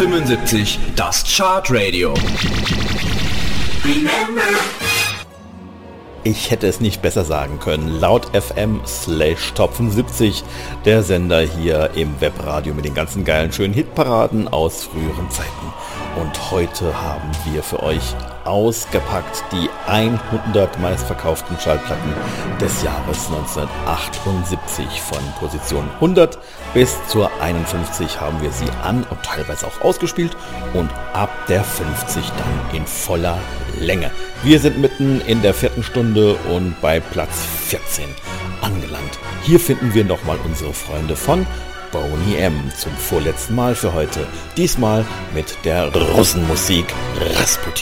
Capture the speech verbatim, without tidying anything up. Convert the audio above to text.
fünfundsiebzig, das Chartradio. Ich hätte es nicht besser sagen können. Laut F M slash Top fünfundsiebzig, der Sender hier im Webradio mit den ganzen geilen, schönen Hitparaden aus früheren Zeiten. Und heute haben wir für euch ausgepackt die hundert meistverkauften Schallplatten des Jahres neunzehnhundertachtundsiebzig. Von Position hundert bis zur einundfünfzig haben wir sie an und teilweise auch ausgespielt und ab der fünfzig dann in voller Länge. Wir sind mitten in der vierten Stunde und bei Platz vierzehn angelangt. Hier finden wir nochmal unsere Freunde von Boney M. zum vorletzten Mal für heute. Diesmal mit der Russenmusik Rasputin.